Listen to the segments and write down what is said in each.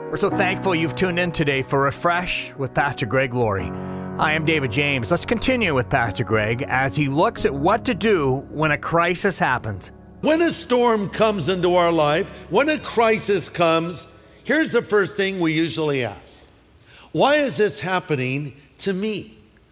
We're so thankful you've tuned in today for Refresh with Pastor Greg Laurie. I am David James. Let's continue with Pastor Greg as he looks at what to do when a crisis happens. When a storm comes into our life, when a crisis comes, here's the first thing we usually ask. Why is this happening to me?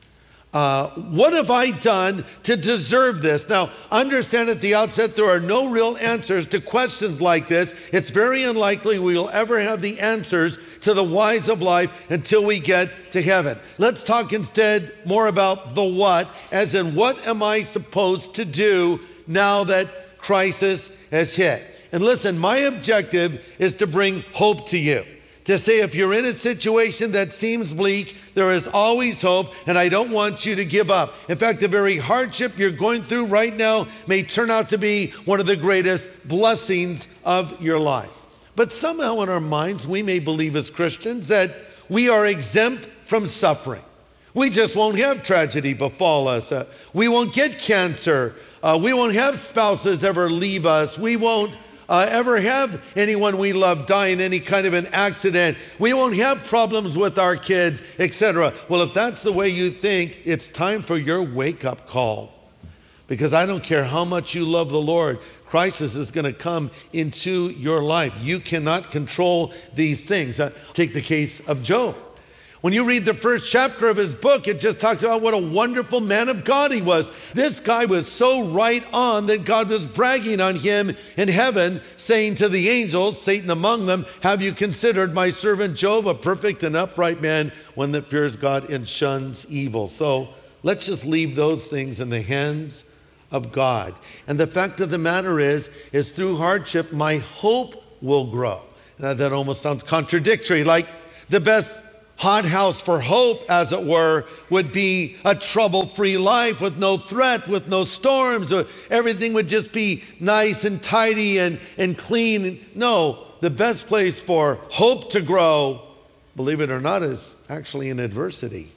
What have I done to deserve this? Now, understand at the outset, there are no real answers to questions like this. It's very unlikely we'll ever have the answers to the whys of life until we get to heaven. Let's talk instead more about the what, as in what am I supposed to do now that crisis has hit? And listen, my objective is to bring hope to you. To say if you're in a situation that seems bleak, there is always hope, and I don't want you to give up. In fact, the very hardship you're going through right now may turn out to be one of the greatest blessings of your life. But somehow in our minds, we may believe as Christians that we are exempt from suffering. We just won't have tragedy befall us. We won't get cancer. We won't have spouses ever leave us. We won't ever have anyone we love die in any kind of an accident. We won't have problems with our kids, etc. Well, if that's the way you think, it's time for your wake-up call. Because I don't care how much you love the Lord, crisis is going to come into your life. You cannot control these things. Take the case of Job. When you read the first chapter of his book, it just talks about what a wonderful man of God he was. This guy was so right on that God was bragging on him in heaven, saying to the angels, Satan among them, have you considered my servant Job a perfect and upright man, one that fears God and shuns evil? So let's just leave those things in the hands of God. And the fact of the matter is through hardship, my hope will grow. Now, that almost sounds contradictory, like the best hothouse for hope, as it were, would be a trouble-free life with no threat, with no storms, or everything would just be nice and tidy and clean. No, the best place for hope to grow, believe it or not, is actually in adversity.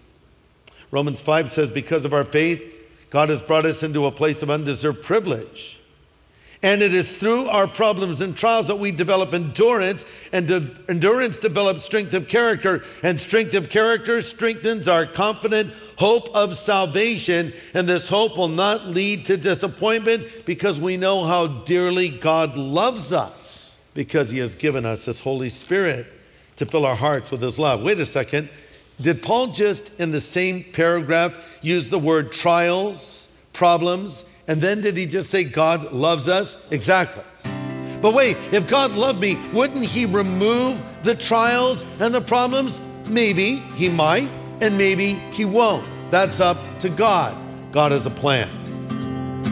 Romans 5 says, because of our faith, God has brought us into a place of undeserved privilege. And it is through our problems and trials that we develop endurance, and endurance develops strength of character, and strength of character strengthens our confident hope of salvation. And this hope will not lead to disappointment because we know how dearly God loves us, because he has given us his Holy Spirit to fill our hearts with his love. Wait a second. Did Paul just in the same paragraph use the word trials, problems, and then did he just say God loves us? Exactly. But wait, if God loved me, wouldn't he remove the trials and the problems? Maybe he might, and maybe he won't. That's up to God. God has a plan.